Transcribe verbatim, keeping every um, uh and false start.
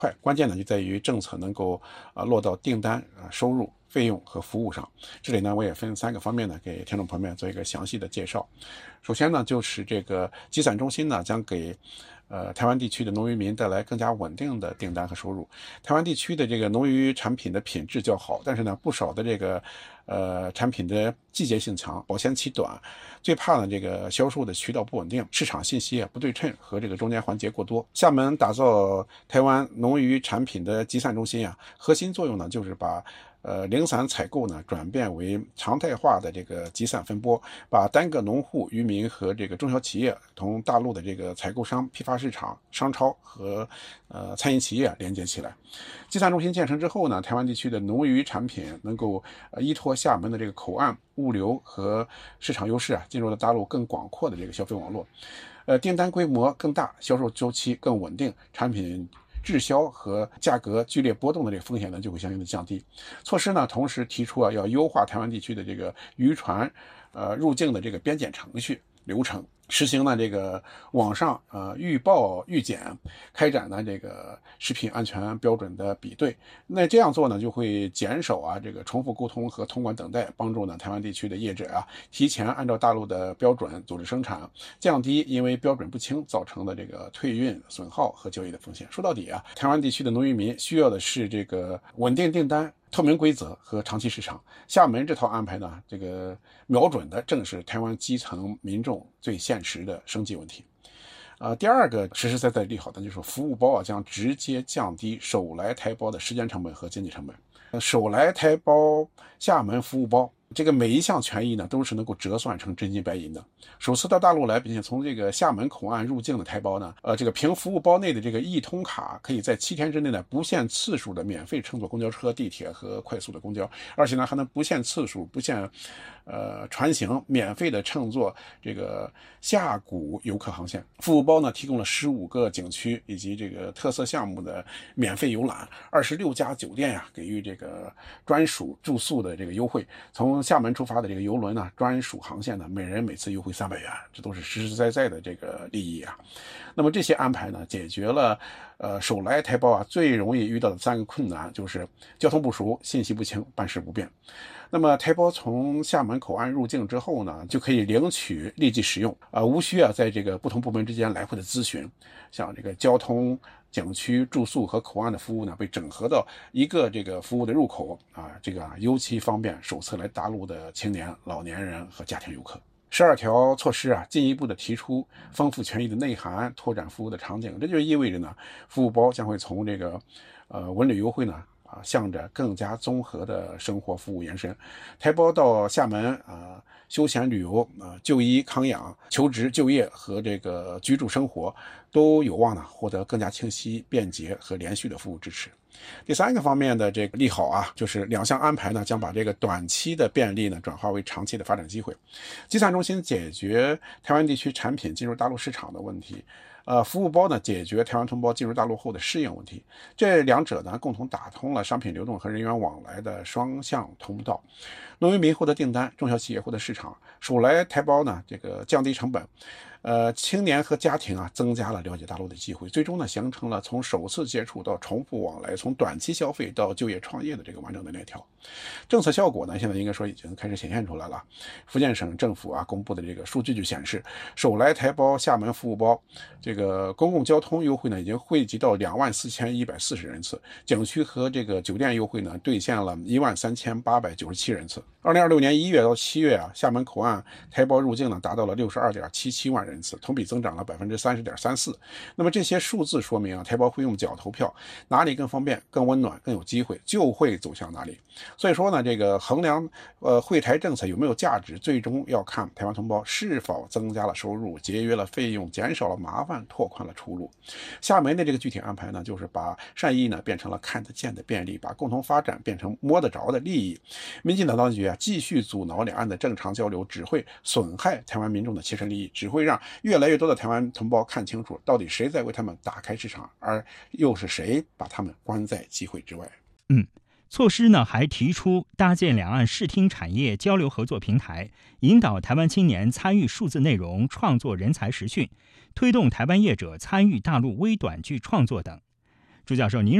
快，关键呢就在于政策能够啊落到订单啊收入、费用和服务上。这里呢我也分三个方面呢给听众朋友们做一个详细的介绍。首先呢就是这个集散中心呢将给呃台湾地区的农渔民带来更加稳定的订单和收入。台湾地区的这个农渔产品的品质较好，但是呢不少的这个呃产品的季节性强，保鲜期短，最怕呢这个销售的渠道不稳定，市场信息也不对称和这个中间环节过多。厦门打造台湾农渔产品的集散中心啊，核心作用呢就是把呃零散采购呢转变为常态化的这个集散分拨，把单个农户、渔民和这个中小企业同大陆的这个采购商、批发市场、商超和呃餐饮企业连接起来。集散中心建成之后呢，台湾地区的农渔产品能够呃依托厦门的这个口岸、物流和市场优势啊，进入了大陆更广阔的这个消费网络。呃，订单规模更大，销售周期更稳定，产品滞销和价格剧烈波动的这个风险呢就会相应的降低。措施呢同时提出啊要优化台湾地区的这个渔船呃入境的这个边检程序流程，实行呢这个网上呃预报预检，开展呢这个食品安全标准的比对。那这样做呢就会减少啊这个重复沟通和通关等待，帮助呢台湾地区的业者啊提前按照大陆的标准组织生产，降低因为标准不清造成的这个退运、损耗和交易的风险。说到底啊，台湾地区的农渔民需要的是这个稳定订单、透明规则和长期市场。厦门这套安排呢，这个瞄准的正是台湾基层民众最现实的生计问题。呃，第二个实实在在利好的就是服务包啊，将直接降低首来台胞的时间成本和经济成本。呃，首来台胞厦门服务包，这个每一项权益呢都是能够折算成真金白银的。首次到大陆来并且从这个厦门口岸入境的台胞呢，呃，这个凭服务包内的这个易通卡，可以在七天之内呢不限次数的免费乘坐公交车、地铁和快速的公交，而且呢还能不限次数、不限呃船型，免费的乘坐这个厦谷游客航线。服务包呢提供了十五个景区以及这个特色项目的免费游览，二十六家酒店呀、啊、给予这个专属住宿的这个优惠。从厦门出发的这个邮轮呢，专属航线呢，每人每次优惠三百元，这都是实实在在的这个利益啊。那么这些安排呢，解决了呃首来台胞啊最容易遇到的三个困难，就是交通不熟、信息不清、办事不便。那么台胞从厦门口岸入境之后呢，就可以领取立即使用啊、呃，无需啊在这个不同部门之间来回的咨询。像这个交通、景区、住宿和口岸的服务呢，被整合到一个这个服务的入口啊，这个啊尤其方便首次来大陆的青年、老年人和家庭游客。十二条措施啊，进一步的提出丰富权益的内涵，拓展服务的场景。这就意味着呢，服务包将会从这个呃文旅优惠呢啊，向着更加综合的生活服务延伸。台胞到厦门啊，休闲旅游啊、就医康养、求职就业和这个居住生活，都有望呢获得更加清晰、便捷和连续的服务支持。第三个方面的这个利好啊，就是两项安排呢，将把这个短期的便利呢转化为长期的发展机会。集散中心解决台湾地区产品进入大陆市场的问题，呃，服务包呢解决台湾同胞进入大陆后的适应问题。这两者呢共同打通了商品流动和人员往来的双向通道。农渔民获得订单，中小企业获得市场，首来台胞呢这个降低成本。呃，青年和家庭啊，增加了了解大陆的机会，最终呢，形成了从首次接触到重复往来，从短期消费到就业创业的这个完整的链条。政策效果呢，现在应该说已经开始显现出来了。福建省政府啊公布的这个数据就显示，首来台胞厦门服务包这个公共交通优惠呢，已经惠及到两万四千一百四十人次，景区和这个酒店优惠呢，兑现了一万三千八百九十七人次。二零二六年一月到七月啊，厦门口岸台胞入境呢，达到了六十二点七七万人次，同比增长了百分之三十点三四。那么这些数字说明啊，台胞会用脚投票，哪里更方便、更温暖、更有机会，就会走向哪里。所以说呢，这个衡量呃惠台政策有没有价值，最终要看台湾同胞是否增加了收入、节约了费用、减少了麻烦、拓宽了出路。厦门的这个具体安排呢，就是把善意呢变成了看得见的便利，把共同发展变成摸得着的利益。民进党当局啊，继续阻挠两岸的正常交流，只会损害台湾民众的切身利益，只会让越来越多的台湾同胞看清楚，到底谁在为他们打开市场，而又是谁把他们关在机会之外。 嗯。措施呢还提出搭建两岸视听产业交流合作平台，引导台湾青年参与数字内容创作人才实训，推动台湾业者参与大陆微短剧创作等。 朱教授，您